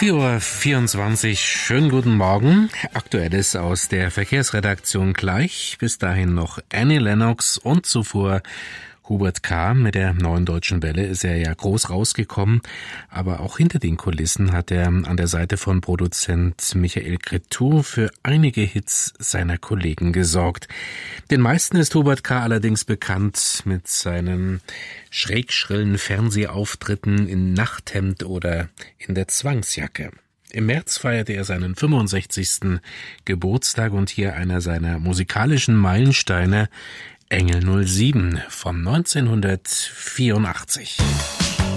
4:24 Uhr, schönen guten Morgen. Aktuelles aus der Verkehrsredaktion gleich. Bis dahin noch Annie Lennox und zuvor Hubert K. Mit der Neuen Deutschen Welle ist er ja groß rausgekommen, aber auch hinter den Kulissen hat er an der Seite von Produzent Michael Cretu für einige Hits seiner Kollegen gesorgt. Den meisten ist Hubert K. allerdings bekannt mit seinen schrägschrillen Fernsehauftritten in Nachthemd oder in der Zwangsjacke. Im März feierte er seinen 65. Geburtstag und hier einer seiner musikalischen Meilensteine, Engel 07 von 1984.